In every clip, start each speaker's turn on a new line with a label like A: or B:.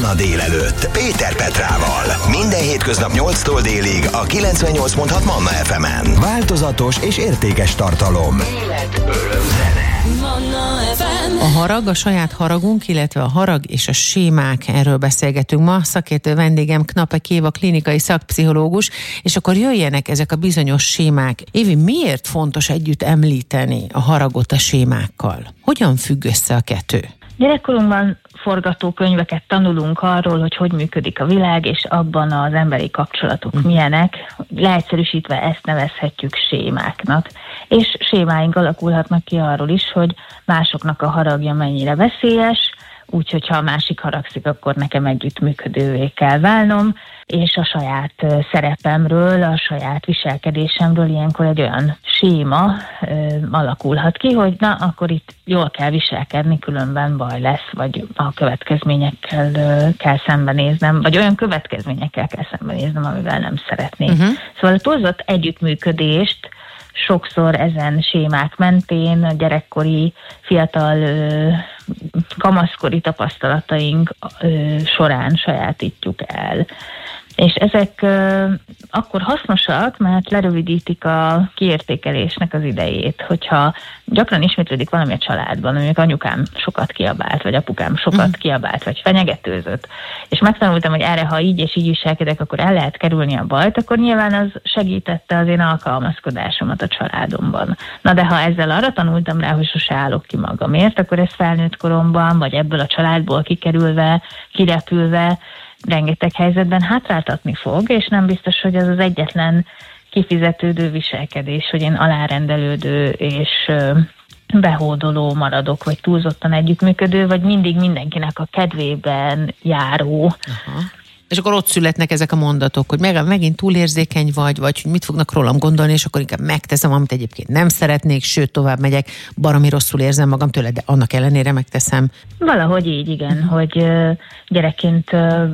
A: Manna délelőtt Péter Petrával. Minden hétköznap 8-tól délig a 98.6 Manna FM-en. Változatos és értékes tartalom. Élet, öröm, zene.
B: Manna FM.
C: A harag, a saját haragunk, illetve a harag és a sémák, erről beszélgetünk ma. Szakértő vendégem Knapek Éva, klinikai szakpszichológus, és akkor jöjjenek ezek a bizonyos sémák. Évi, miért fontos együtt említeni a haragot a sémákkal? Hogyan függ össze a kettő?
D: Gyerekkorunkban forgatókönyveket tanulunk arról, hogy működik a világ, és abban az emberi kapcsolatok milyenek. Leegyszerűsítve ezt nevezhetjük sémáknak. És sémáink alakulhatnak ki arról is, hogy másoknak a haragja mennyire veszélyes, úgyhogy ha a másik haragszik, akkor nekem együttműködővé kell válnom, és a saját szerepemről, a saját viselkedésemről ilyenkor egy olyan séma alakulhat ki, hogy na, akkor itt jól kell viselkedni, különben baj lesz, vagy a következményekkel kell szembenéznem, vagy olyan következményekkel kell szembenéznem, amivel nem szeretnék. Szóval a túlzott együttműködést sokszor ezen sémák mentén a gyerekkori, fiatal, kamaszkori tapasztalataink során sajátítjuk el. És ezek akkor hasznosak, mert lerövidítik a kiértékelésnek az idejét. Hogyha gyakran ismétlődik valami a családban, mondjuk anyukám sokat kiabált, vagy apukám sokat kiabált, vagy fenyegetőzött, és megtanultam, hogy erre, ha így és így viselkedek, akkor el lehet kerülni a bajt, akkor nyilván az segítette az én alkalmazkodásomat a családomban. Na de ha ezzel arra tanultam rá, hogy sose állok ki magamért, akkor ez felnőtt koromban, vagy ebből a családból kikerülve, kirepülve, rengeteg helyzetben hátráltatni fog, és nem biztos, hogy az az egyetlen kifizetődő viselkedés, hogy én alárendelődő és behódoló maradok, vagy túlzottan együttműködő, vagy mindig mindenkinek a kedvében járó.
C: Aha. És akkor ott születnek ezek a mondatok, hogy megint túlérzékeny vagy hogy mit fognak rólam gondolni, és akkor inkább megteszem, amit egyébként nem szeretnék, sőt, tovább megyek, baromi rosszul érzem magam tőle, de annak ellenére megteszem.
D: Valahogy így, igen, hogy gyerekként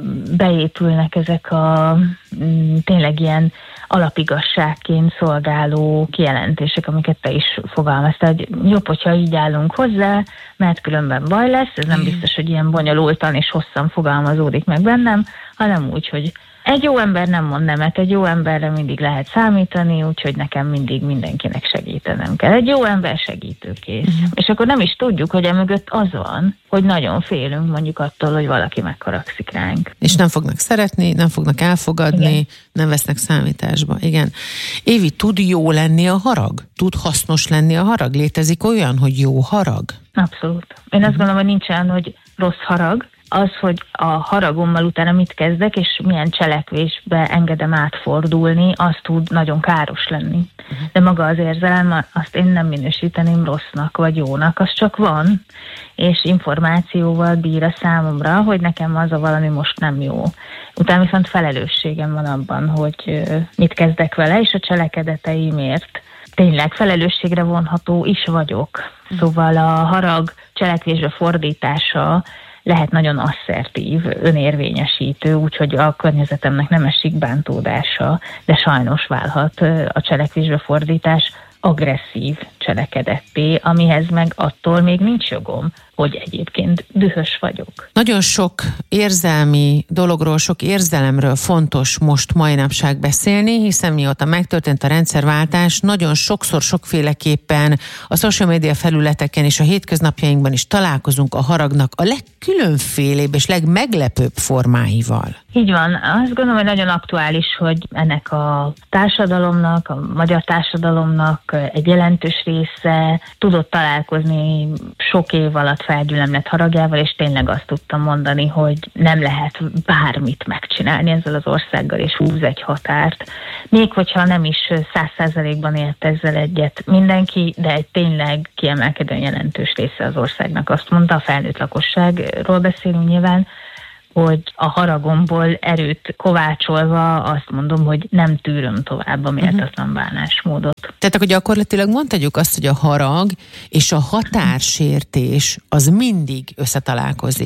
D: beépülnek ezek a tényleg ilyen alapigasságként szolgáló kijelentések, amiket te is fogalmaztál, hogy jobb, hogyha így állunk hozzá, mert különben baj lesz, ez nem biztos, hogy ilyen bonyolultan és hosszan fogalmazódik meg bennem, hanem úgy, hogy egy jó ember nem mond nemet, egy jó emberre mindig lehet számítani, úgyhogy nekem mindig mindenkinek segítenem kell. Egy jó ember segítőkész. És akkor nem is tudjuk, hogy emögött az van, hogy nagyon félünk mondjuk attól, hogy valaki megharagszik ránk.
C: És nem fognak szeretni, nem fognak elfogadni, igen. Nem vesznek számításba. Igen. Évi, tud jó lenni a harag? Tud hasznos lenni a harag? Létezik olyan, hogy jó harag?
D: Abszolút. Én azt gondolom, hogy nincsen, hogy rossz harag. Az, hogy a haragommal utána mit kezdek, és milyen cselekvésbe engedem átfordulni, az tud nagyon káros lenni. De maga az érzelem, azt én nem minősíteném rossznak vagy jónak, az csak van, és információval bír a számomra, hogy nekem az a valami most nem jó. Utána viszont felelősségem van abban, hogy mit kezdek vele, és a cselekedeteimért tényleg felelősségre vonható is vagyok. Szóval a harag cselekvésbe fordítása lehet nagyon asszertív, önérvényesítő, úgyhogy a környezetemnek nem esik bántódása, de sajnos válhat a cselekvésbe fordítás agresszív cselekedetté, amihez meg attól még nincs jogom, hogy egyébként dühös vagyok.
C: Nagyon sok érzelmi dologról, sok érzelemről fontos most mai napság beszélni, hiszen mióta megtörtént a rendszerváltás, nagyon sokszor, sokféleképpen a social media felületeken és a hétköznapjainkban is találkozunk a haragnak a legkülönfélébb és legmeglepőbb formáival.
D: Így van. Azt gondolom, hogy nagyon aktuális, hogy ennek a társadalomnak, a magyar társadalomnak egy jelentős része tudott találkozni sok év alatt felgyülemlett haragjával, és tényleg azt tudtam mondani, hogy nem lehet bármit megcsinálni ezzel az országgal, és húz egy határt. Még hogyha nem is 100%-ban ért ezzel egyet mindenki, de egy tényleg kiemelkedően jelentős része az országnak azt mondta, a felnőtt lakosságról beszélünk nyilván, hogy a haragomból erőt kovácsolva azt mondom, hogy nem tűröm tovább a méltatlan bánásmódot.
C: Tehát akkor gyakorlatilag mondhatjuk azt, hogy a harag és a határsértés az mindig összetalálkozik.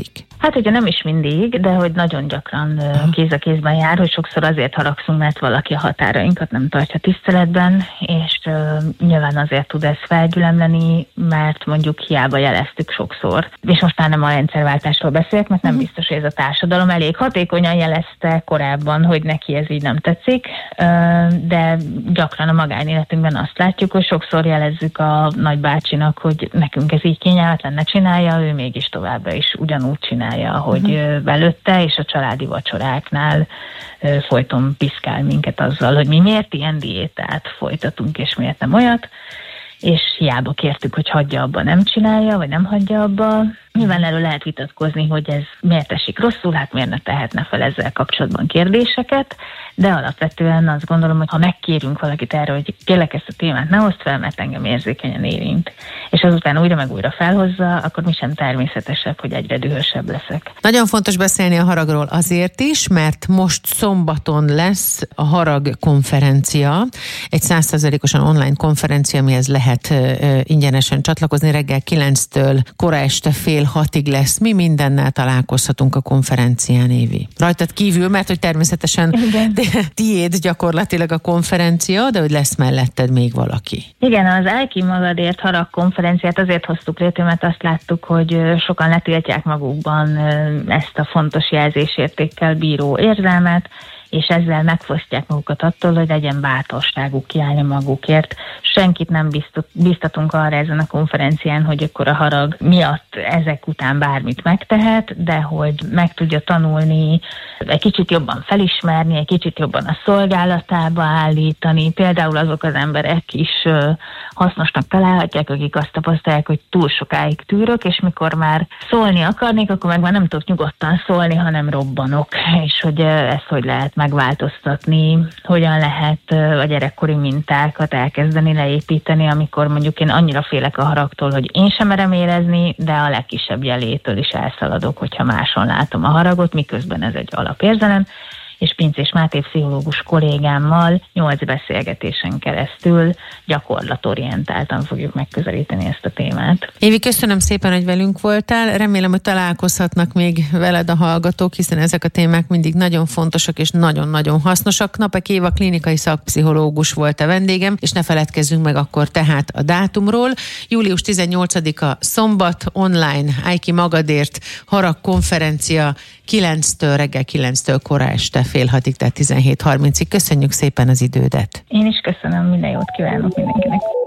D: Hát ugye nem is mindig, de hogy nagyon gyakran kéz a kézben jár, hogy sokszor azért haragszunk, mert valaki a határainkat nem tartja tiszteletben, és nyilván azért tud ez felgyülemleni, mert mondjuk hiába jeleztük sokszor. És most már nem a rendszerváltásról beszélek, mert nem biztos, hogy ez a társadalom elég hatékonyan jelezte korábban, hogy neki ez így nem tetszik, de gyakran a magánéletünkben azt látjuk, hogy sokszor jelezzük a nagybácsinak, hogy nekünk ez így kényelmetlen, ne csinálja, ő mégis továbbra is ugyanúgy csinálja, ahogy belőtte, és a családi vacsoráknál folyton piszkál minket azzal, hogy mi miért ilyen diétát folytatunk, és miért nem olyat, és hiába kértük, hogy hagyja abba, nem csinálja, vagy nem hagyja abba. Nyilván erről lehet vitatkozni, hogy ez miért esik rosszul, hát miért ne tehetne fel ezzel kapcsolatban kérdéseket, de alapvetően azt gondolom, hogy ha megkérünk valakit erre, hogy kérlek ezt a témát ne hozd fel, mert engem érzékenyen érint, és azután újra meg újra felhozza, akkor mi sem természetesebb, hogy egyre dühösebb leszek.
C: Nagyon fontos beszélni a haragról azért is, mert most szombaton lesz a Harag konferencia, egy 100%-osan online konferencia, amihez lehet ingyenesen csatlakozni, reggel 9-től kora este fél 6-ig lesz. Mi mindennel találkozhatunk a konferencián, Évi? Rajtad kívül, mert hogy természetesen tiéd gyakorlatilag a konferencia, de hogy lesz melletted még valaki.
D: Igen, az Állj ki magadért Harag konferenciát azért hoztuk létre, mert azt láttuk, hogy sokan letiltják magukban ezt a fontos jelzésértékkel bíró érzelmet, és ezzel megfosztják magukat attól, hogy legyen bátorságuk kiállni magukért. Senkit nem biztatunk arra ezen a konferencián, hogy akkor a harag miatt ezek után bármit megtehet, de hogy meg tudja tanulni, egy kicsit jobban felismerni, egy kicsit jobban a szolgálatába állítani. Például azok az emberek is hasznosnak találhatják, akik azt tapasztalják, hogy túl sokáig tűrök, és mikor már szólni akarnék, akkor meg már nem tudok nyugodtan szólni, hanem robbanok. És hogy ezt hogy lehet megváltoztatni, hogyan lehet a gyerekkori mintákat elkezdeni leépíteni, amikor mondjuk én annyira félek a haragtól, hogy én sem merem érezni, de a legkisebb jelétől is elszaladok, hogyha máson látom a haragot, miközben ez egy alapérzelem, és Pinczés Máté pszichológus kollégámmal 8 beszélgetésen keresztül gyakorlatorientáltan fogjuk megközelíteni ezt a témát.
C: Évi, köszönöm szépen, hogy velünk voltál. Remélem, hogy találkozhatnak még veled a hallgatók, hiszen ezek a témák mindig nagyon fontosak és nagyon-nagyon hasznosak. Napek Éva klinikai szakpszichológus volt a vendégem, és ne feledkezzünk meg akkor tehát a dátumról. Július 18-a szombat, online Állj ki magadért Harag konferencia 9-től, reggel 9-től kora este fél 6-ig, tehát 17:30-ig. Köszönjük szépen az idődet.
D: Én is köszönöm, minden jót kívánok mindenkinek.